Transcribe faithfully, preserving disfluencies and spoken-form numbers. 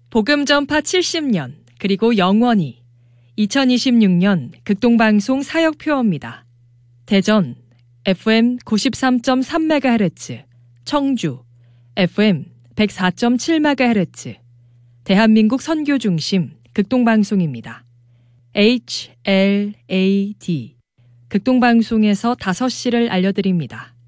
복음 전파 칠십 년, 그리고 영원히 이천이십육 년 극동방송 사역표어입니다. 대전 에프엠 구십삼 점 삼 메가헤르츠, 청주 에프엠 백사 점 칠 메가헤르츠, 대한민국 선교중심 극동방송입니다. 에이치 엘 에이 디 극동방송에서 다섯 시를 알려드립니다.